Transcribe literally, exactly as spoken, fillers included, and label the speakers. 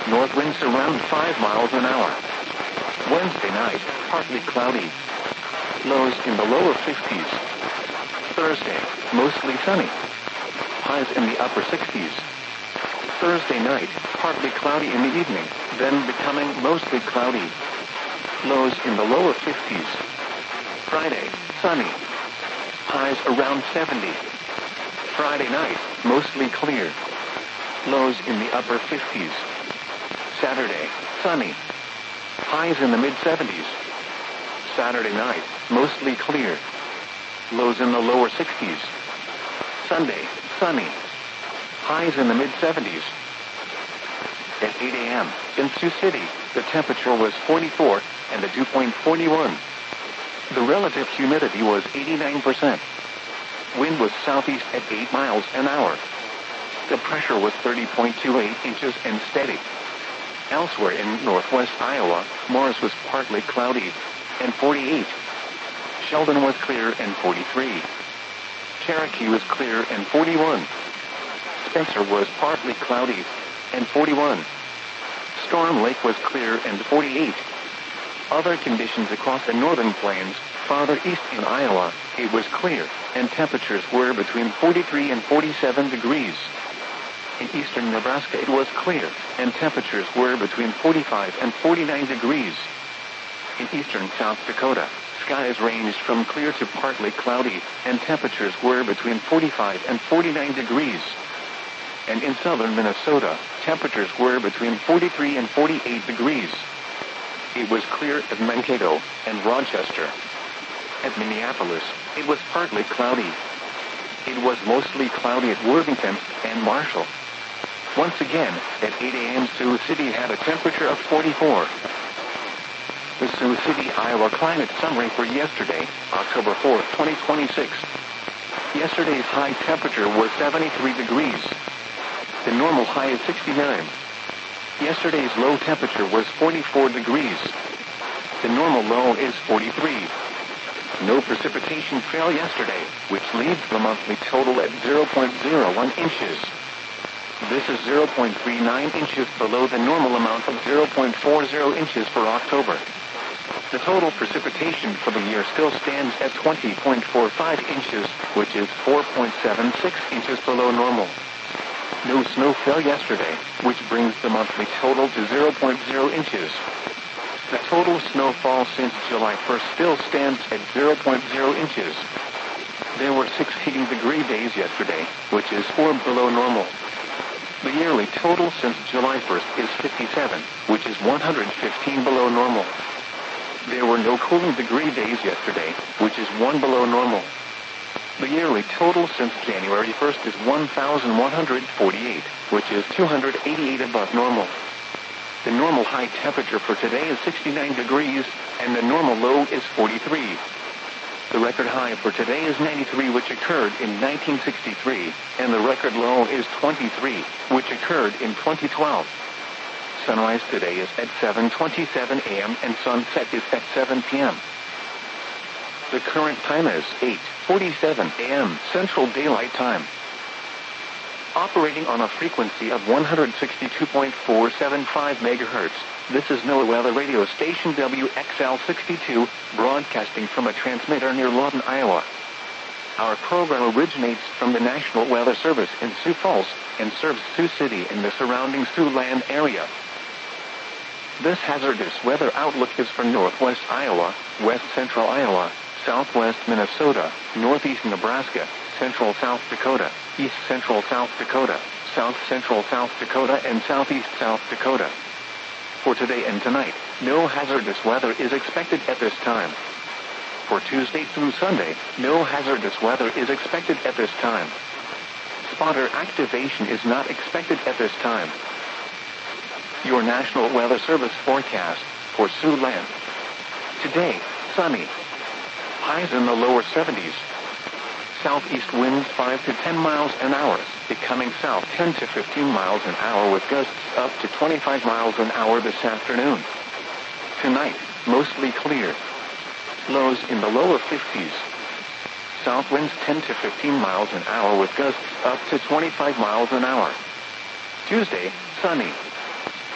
Speaker 1: North winds around five miles an hour. Wednesday night, partly cloudy. Lows in the lower fifties. Thursday, mostly sunny. Highs in the upper sixties. Thursday night, partly cloudy in the evening, then becoming mostly cloudy. Lows in the lower fifties. Friday, sunny. Highs around seventy. Friday night, mostly clear. Lows in the upper fifties. Saturday, sunny. Highs in the mid-seventies. Saturday night, mostly clear. Lows in the lower sixties. Sunday, sunny. Highs in the mid-seventies. At eight a.m. in Sioux City, the temperature was forty-four and the dew point forty-one. The relative humidity was eighty-nine percent. Wind was southeast at eight miles an hour. The pressure was thirty point two eight inches and steady. Elsewhere in northwest Iowa, Morris was partly cloudy and forty-eight. Sheldon was clear and forty-three. Cherokee was clear and forty-one. Spencer was partly cloudy and forty-one. Storm Lake was clear and forty-eight. Other conditions across the northern plains, farther east in Iowa, it was clear, and temperatures were between forty-three and forty-seven degrees. In eastern Nebraska it was clear, and temperatures were between forty-five and forty-nine degrees. In eastern South Dakota, skies ranged from clear to partly cloudy, and temperatures were between forty-five and forty-nine degrees. And in southern Minnesota, temperatures were between forty-three and forty-eight degrees. It was clear at Mankato and Rochester. At Minneapolis, it was partly cloudy. It was mostly cloudy at Worthington and Marshall. Once again, at eight a.m. Sioux City had a temperature of forty-four. The Sioux City, Iowa climate summary for yesterday, October fourth, twenty twenty-six. Yesterday's high temperature was seventy-three degrees. The normal high is sixty-nine. Yesterday's low temperature was forty-four degrees. The normal low is forty-three. No precipitation fell yesterday, which leaves the monthly total at zero point zero one inches. This is zero point three nine inches below the normal amount of zero point four zero inches for October. The total precipitation for the year still stands at twenty point four five inches, which is four point seven six inches below normal. No snow fell yesterday, which brings the monthly total to zero point zero inches. The total snowfall since July first still stands at zero point zero inches. There were six heating degree days yesterday, which is four below normal. The yearly total since July first is fifty-seven, which is one hundred fifteen below normal. There were no cooling degree days yesterday, which is one below normal. The yearly total since January first is one thousand one hundred forty-eight, which is two hundred eighty-eight above normal. The normal high temperature for today is sixty-nine degrees, and the normal low is forty-three. The record high for today is ninety-three, which occurred in nineteen sixty-three, and the record low is twenty-three, which occurred in twenty twelve. Sunrise today is at seven twenty-seven a.m. and sunset is at seven p.m. The current time is eight forty-seven a.m. Central Daylight Time. Operating on a frequency of one hundred sixty-two point four seven five megahertz, this is NOAA Weather Radio Station W X L sixty-two, broadcasting from a transmitter near Lawton, Iowa. Our program originates from the National Weather Service in Sioux Falls and serves Sioux City and the surrounding Siouxland area. This hazardous weather outlook is for northwest Iowa, west central Iowa, southwest Minnesota, northeast Nebraska, central South Dakota, east central South Dakota, south central South Dakota, and southeast South Dakota. For today and tonight, no hazardous weather is expected at this time. For Tuesday through Sunday, no hazardous weather is expected at this time. Spotter activation is not expected at this time. Your National Weather Service forecast for Siouxland. Today, sunny. Highs in the lower seventies. Southeast winds five to ten miles an hour, becoming south ten to fifteen miles an hour with gusts up to twenty-five miles an hour this afternoon. Tonight, mostly clear. Lows in the lower fifties. South winds ten to fifteen miles an hour with gusts up to twenty-five miles an hour. Tuesday, sunny.